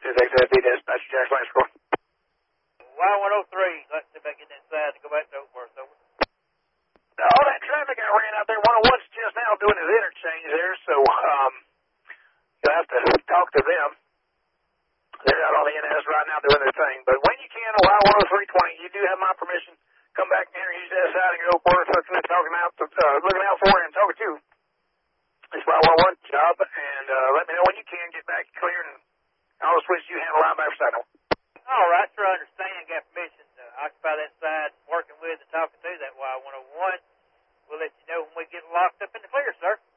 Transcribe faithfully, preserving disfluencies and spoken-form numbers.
is X S D dispatch, Jack Lane Score. Y one oh three, let's see if I can get inside and go back to Oakworth, over. All that traffic I ran out there, one oh one's just now doing his interchange there, so um, you'll have to talk to them. They're out on the N S right now doing their thing. But when you can, Y one oh three twenty, you do have my permission. Come back and use that side and go Oakworth, looking, talking out, uh, looking out for him, talking to. It's Y one oh one job, and uh, let me know when you can get back clear, and I'll switch you handle linebacker side. All right, sure, I understand. Got permission to occupy that side, working with and talking to that Y one oh one. We'll let you know when we get locked up in the clear, sir.